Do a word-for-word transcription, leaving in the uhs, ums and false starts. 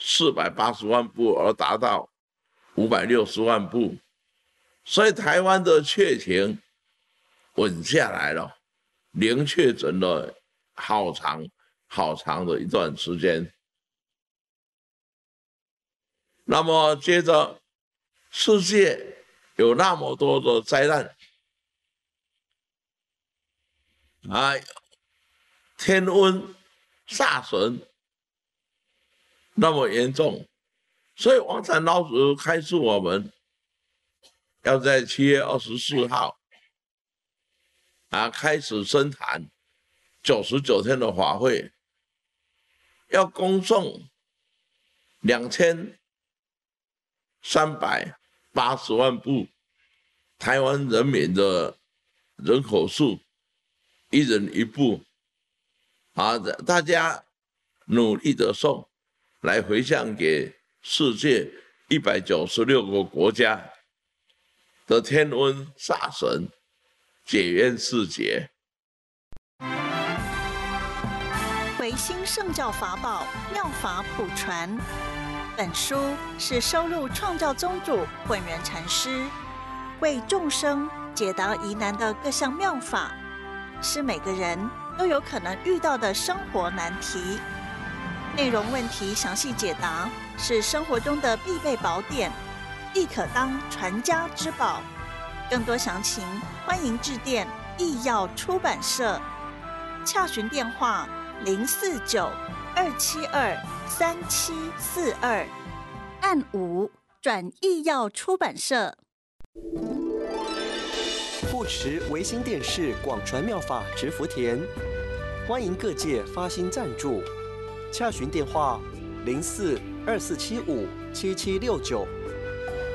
四百八十万部而达到五百六十万部，所以台湾的确情稳下来了，零确诊了好长好长的一段时间。那么接着，世界有那么多的灾难啊，天瘟、SARS那么严重，所以王禅老师开示我们，要在七月二十四号啊开始生坛九十九天的法会，要恭送两千三百八十万部台湾人民的人口数，一人一部啊，大家努力的送，来回向给世界一百九十六个国家的天瘟煞神解冤释结。 维新圣教法宝妙法普传，本书是收录创教宗主混元禅师为众生解答疑难的各项妙法，是每个人都有可能遇到的生活难题。内容问题详细解答，是生活中的必备宝典，亦可当传家之宝。更多详情，欢迎致电义耀出版社，洽询电话零四九二七二三七四二，按五转义耀出版社。 护持维新电视广传妙法植福田，欢迎各界发心赞助。洽询电话：零四二四七五七七六九